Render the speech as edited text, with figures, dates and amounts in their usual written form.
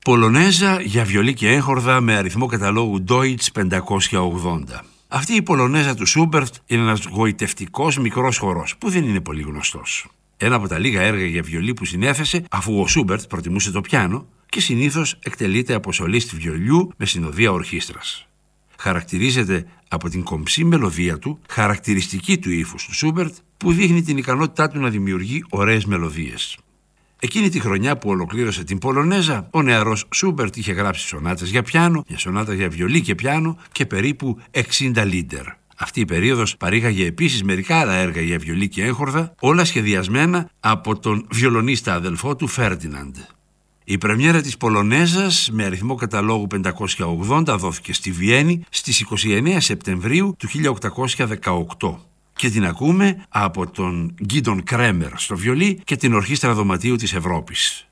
Πολωνέζα για βιολί και έγχορδα με αριθμό καταλόγου Deutsch 580. Αυτή η Πολωνέζα του Σούμπερτ είναι ένας γοητευτικός μικρός χορός που δεν είναι πολύ γνωστός. Ένα από τα λίγα έργα για βιολί που συνέθεσε, αφού ο Σούμπερτ προτιμούσε το πιάνο και συνήθως εκτελείται από σολίστ βιολιού με συνοδεία ορχήστρας. Χαρακτηρίζεται από την κομψή μελωδία του, χαρακτηριστική του ύφους του Σούμπερτ, που δείχνει την ικανότητά του να δημιουργεί ωραίες μελωδίες. Εκείνη τη χρονιά που ολοκλήρωσε την Πολωνέζα, ο νεαρός Σούμπερτ είχε γράψει σονάτες για πιάνο, μια σονάτα για βιολί και πιάνο και περίπου 60 λίντερ. Αυτή η περίοδος παρήγαγε επίσης μερικά άλλα έργα για βιολί και έγχορδα, όλα σχεδιασμένα από τον βιολονίστα αδελφό του Φέρντιναντ. Η πρεμιέρα της Πολωνέζας με αριθμό καταλόγου 580 δόθηκε στη Βιέννη στις 29 Σεπτεμβρίου του 1818 και την ακούμε από τον Γκίντον Κρέμερ στο βιολί και την Ορχήστρα Δωματίου της Ευρώπης.